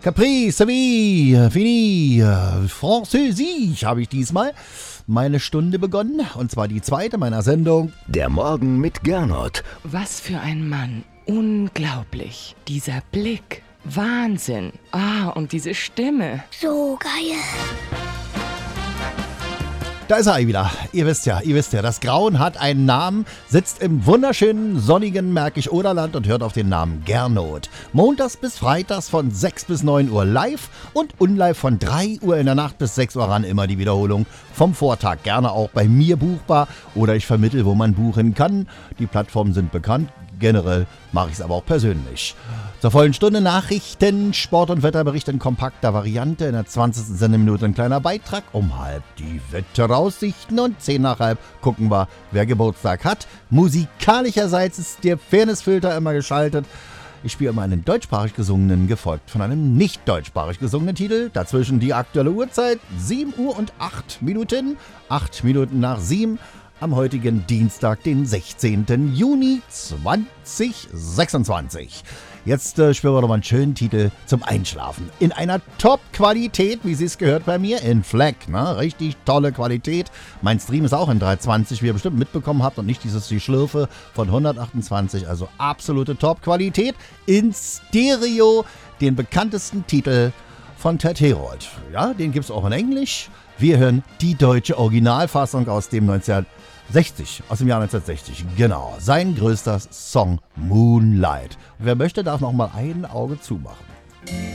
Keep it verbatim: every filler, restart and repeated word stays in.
Caprice, Vie, Fini, Französisch habe ich diesmal meine Stunde begonnen. Und zwar die zweite meiner Sendung. Der Morgen mit Gernot. Was für ein Mann. Unglaublich. Dieser Blick. Wahnsinn. Ah, und diese Stimme. So geil. Da ist er wieder. Ihr wisst ja, ihr wisst ja, das Grauen hat einen Namen, sitzt im wunderschönen, sonnigen Märkisch-Oderland und hört auf den Namen Gernot. Montags bis freitags von sechs bis neun Uhr live und unlive von drei Uhr in der Nacht bis sechs Uhr ran immer die Wiederholung vom Vortag. Gerne auch bei mir buchbar oder ich vermittle, wo man buchen kann. Die Plattformen sind bekannt. Generell mache ich es aber auch persönlich. Zur vollen Stunde Nachrichten, Sport- und Wetterbericht in kompakter Variante. In der zwanzigsten Sendeminute ein kleiner Beitrag. Um halb die Wetteraussichten und zehn nach halb gucken wir, wer Geburtstag hat. Musikalischerseits ist der Fairnessfilter immer geschaltet. Ich spiele immer einen deutschsprachig gesungenen, gefolgt von einem nicht deutschsprachig gesungenen Titel. Dazwischen die aktuelle Uhrzeit, sieben Uhr und acht Minuten. acht Minuten nach sieben. Am heutigen Dienstag, den sechzehnten Juni zweitausendsechsundzwanzig. Jetzt äh, spielen wir doch mal einen schönen Titel zum Einschlafen. In einer Top-Qualität, wie Sie es gehört bei mir, in Fleck, ne? Richtig tolle Qualität. Mein Stream ist auch in dreihundertzwanzig, wie ihr bestimmt mitbekommen habt, und nicht dieses die Schlürfe von hundertachtundzwanzig, also absolute Top-Qualität. In Stereo den bekanntesten Titel von Ted Herold. Ja, den gibt es auch in Englisch. Wir hören die deutsche Originalfassung aus dem neunzehnhundertsechzig, aus dem Jahr neunzehnhundertsechzig, genau. Sein größter Song Moonlight. Wer möchte, darf noch mal ein Auge zumachen.